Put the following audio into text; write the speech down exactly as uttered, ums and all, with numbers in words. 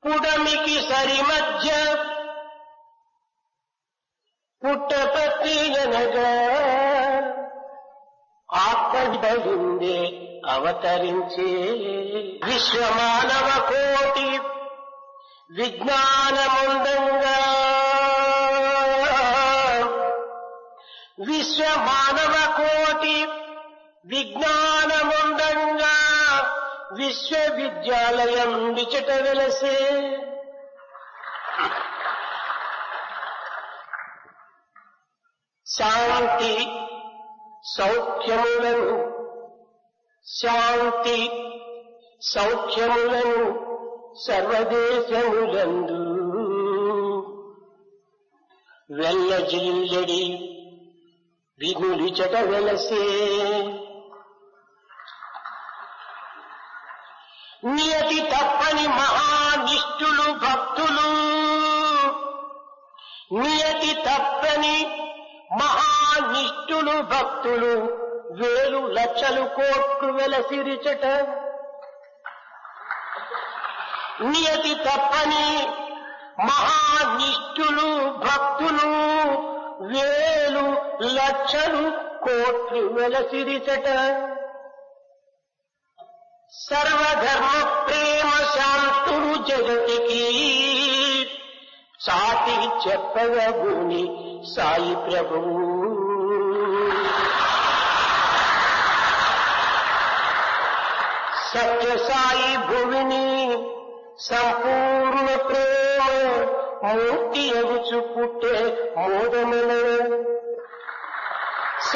పుడమికి సరి మధ్య పుట్టపత్రి అనగా ఆత్మబలిందే అవతరించే విశ్వమానవ కోటి విజ్ఞానముందంగా విశ్వమానవ కోటి విజ్ఞానముందంగా విశ్వవిద్యాలయం విచట వెలసే శాంతి సౌఖ్యములను శాంతి సౌఖ్యములను సర్వదేశములందు వెల్లజిల్లడి వినులిచట వెలసే నియతి తప్పని మహానిష్ఠులు భక్తులు నియతి తప్పని మహానిష్ఠులు భక్తులు వేలు లక్షలు కోట్లు వెలసిరిచట నియతి తప్పని మహానిష్ఠులు భక్తులు వేలు లక్షలు కోట్లు వెలసిరిచట సర్వధర్మ ప్రేమ శాంతులు జగతికి సాటి చెప్పగూని సాయి ప్రభువు సత్య సాయి భువిని సంపూర్ణ ప్రేమ మూర్తి ఎగుచు పుట్టే మోదముల